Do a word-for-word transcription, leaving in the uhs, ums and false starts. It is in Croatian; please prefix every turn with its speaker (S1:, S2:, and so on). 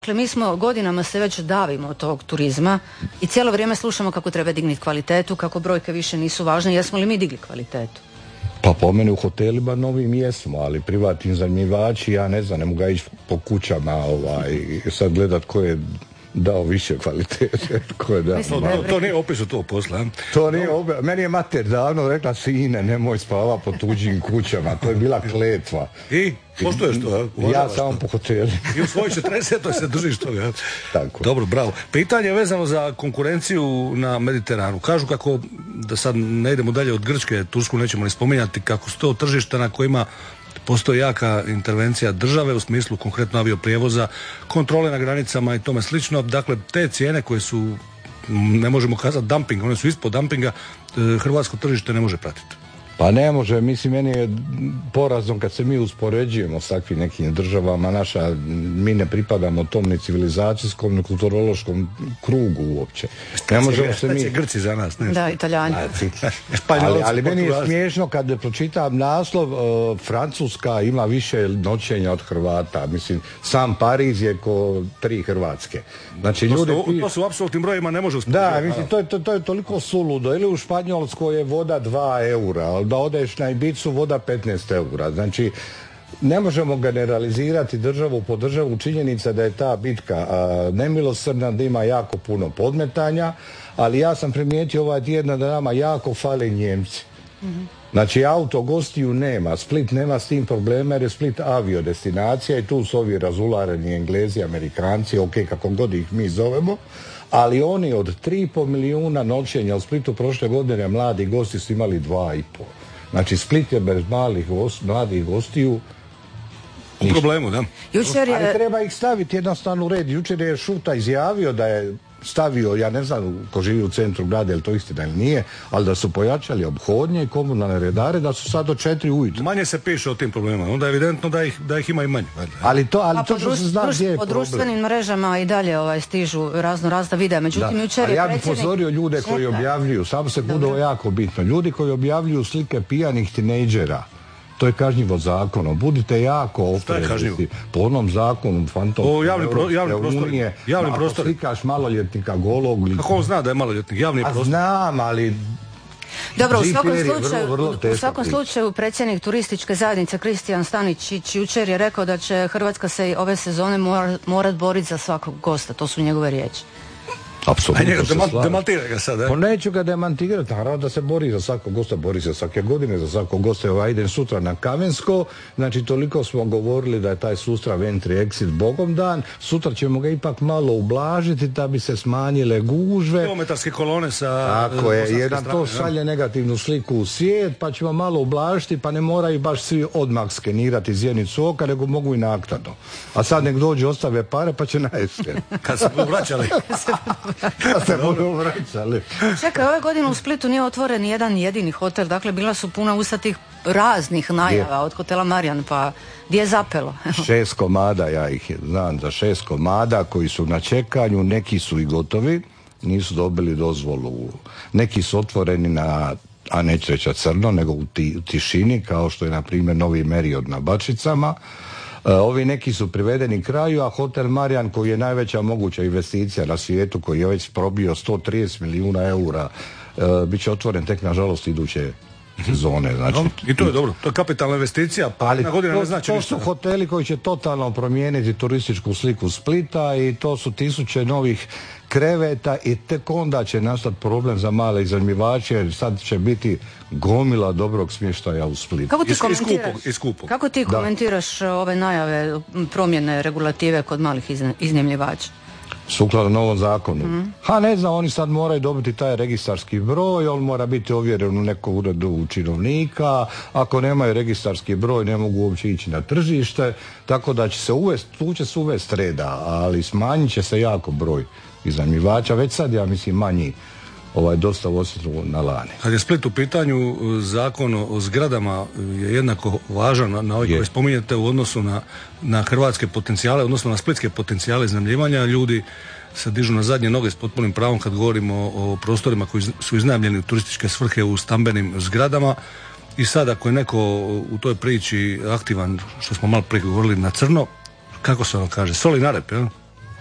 S1: Dakle, mi smo godinama se već davimo od tog turizma i cijelo vrijeme slušamo kako treba digniti kvalitetu, kako brojke više nisu važne. Jesmo li mi digli kvalitetu?
S2: Pa po meni u hotelima novim jesmo, ali privatni iznajmljivači, ja ne znam, ne mogu ići po kućama ovaj, sad gledat ko je dao više kvalitete. Ko je dao.
S3: Mislim, to, to nije opis u tog posla.
S2: To nije opis. Meni je mater davno rekla, sine, nemoj spava po tuđim kućama. To je bila kletva.
S3: I? Poštuješ to?
S2: Ja samo po hotelu.
S3: I u svojoj četrdesetoj se držiš toga.
S2: Tako.
S3: Dobro, bravo. Pitanje je vezano za konkurenciju na Mediteranu. Kažu kako, da sad ne idemo dalje od Grčke, Tursku nećemo ni spominjati, kako su to tržišta na kojima postoji jaka intervencija države u smislu konkretno avioprijevoza, kontrole na granicama i tome slično. Dakle, te cijene koje su, ne možemo kazati dumping, one su ispod dumpinga, hrvatsko tržište ne može pratiti.
S2: Pa ne može, mislim, meni je porazno kad se mi uspoređujemo s takvim nekim državama, naša, mi ne pripadamo tom ni civilizacijskom, ni kulturološkom krugu uopće. Ne možemo se mi...
S3: Grci za nas, ne?
S1: Da, Italijani.
S2: ali, ali meni je smiješno kad pročitam naslov, uh, Francuska ima više noćenja od Hrvata, mislim, sam Pariz je ko tri Hrvatske. Znači,
S3: to,
S2: ljudi...
S3: su, to su u apsolutnim brojima ne može uspoređivati.
S2: Da, mislim, to je, to, to je toliko suludo. Ili u Španjolskoj je voda dva eura, da odeš na Ibicu voda petnaest eura. Znači, ne možemo generalizirati državu po državu. Činjenica da je ta bitka a, nemilosrdna, da ima jako puno podmetanja, ali ja sam primijetio ovaj tjedan da nama jako fale Njemci. Mm-hmm. Znači, auto gostiju nema, Split nema s tim problema jer je Split avio destinacija i tu su ovi razulareni Englezi, Amerikanci, ok, kako god ih mi zovemo, ali oni od tri i pol milijuna noćenja u Splitu prošle godine mladi gosti su imali dva i pol. Znači, Split je bez malih gost, mladih gostiju
S3: u problemu, da.
S1: Jučer je...
S2: Ali treba ih staviti jednostavno u red. Jučer je Šuta izjavio da je stavio, ja ne znam ko živi u centru grada, je li to istina ili nije, ali da su pojačali ophodnje i komunalne redare, da su sad do četiri ujutro.
S3: Manje se piše o tim problemima, onda je evidentno da ih, da ih ima i manje.
S2: Ali to, ali to što se zna gdje je
S1: po
S2: problem.
S1: društvenim mrežama i dalje ovaj, stižu razno razna videa, međutim
S2: da.
S1: jučer je
S2: ali ja bih
S1: predsjednik...
S2: upozorio ljude koji objavljuju, samo se kudo jako bitno, ljudi koji objavljuju slike pijanih tinejdžera, to je kažnjivo zakonom. Budite jako oprezni. Po onom zakonu fantom
S3: o javnim pro, prostorima. Javnim
S2: prostorima. Ako slikaš maloljetnika golog...
S3: Kako on zna da je maloljetnik? Javni prostor.
S2: Znam, ali...
S1: Dobro, u svakom slučaju, vrlo, vrlo u svakom slučaju predsjednik turističke zajednice Kristijan Staničić jučer je rekao da će Hrvatska se ove sezone mora, morat boriti za svakog gosta. To su njegove riječi.
S2: Apsolutno se slažem.
S3: Demantira ga sad, eh?
S2: Pa neću ga demantirati, naravno da se bori za svakog gosta, bori se svake godine za svakog gosta. Evo, idem sutra na Kamensko, znači toliko smo govorili da je taj sustav entry exit bogom dan, sutra ćemo ga ipak malo ublažiti da bi se smanjile gužve.
S3: Kilometarske kolone sa...
S2: Tako je, jedan to šalje negativnu sliku u svijet, pa ćemo malo ublažiti, pa ne moraju baš svi odmah skenirati zjenicu oka, nego mogu i naknadno. A sad nek dođu, ostave pare, pa će najesti.
S3: Kad se vraćali.
S2: Kad se budu vraćali.
S1: Čekaj, ove godine u Splitu nije otvoren jedan jedini hotel, dakle bila su puna usta tih raznih najava je. Od hotela Marijan, pa gdje je zapelo?
S2: Šest komada, ja ih znam za šest komada koji su na čekanju, neki su i gotovi, nisu dobili dozvolu, neki su otvoreni na, a neću reći crno, nego u, ti, u tišini, kao što je na primjer Novi Meriod na Bačicama. Uh, ovi neki su privedeni kraju, a hotel Marijan koji je najveća moguća investicija na svijetu, koji je već probio sto trideset milijuna eura, uh, bit će otvoren tek nažalost iduće sezone. Znači,
S3: no, I to je dobro, to je kapitalna investicija, pa
S2: ali
S3: na godinu
S2: to,
S3: ne znači
S2: to
S3: ništa.
S2: su hoteli koji će totalno promijeniti turističku sliku Splita i to su tisuće novih kreveta i tek onda će nastati problem za male iznajmljivače jer sad će biti gomila dobrog smještaja u Splitu.
S1: Kako ti
S3: I skupog, i skupog.
S1: Kako ti komentiraš da. ove najave promjene regulative kod malih iznajmljivača?
S2: Sukladno novom zakonu. Mm. Ha, ne znam, oni sad moraju dobiti taj registarski broj, on mora biti ovjeren u nekom uredu činovnika, ako nemaju registarski broj ne mogu uopće ići na tržište, tako da će se uvesti, tu će se uvesti reda, ali smanjit će se jako broj iznajmljivača, već sad ja mislim manji ovaj dosta osjetljivo na lani.
S3: Kad je Split u pitanju, zakon o zgradama je jednako važan na, na ovaj koji spominjete u odnosu na, na hrvatske potencijale, odnosno na splitske potencijale iznajmljivanja. Ljudi se dižu na zadnje noge s potpunim pravom kad govorimo o, o prostorima koji su iznajmljeni u turističke svrhe u stambenim zgradama. I sad ako je neko u toj priči aktivan, što smo malo prije govorili, na crno, kako se ono kaže, soli na rep, jel?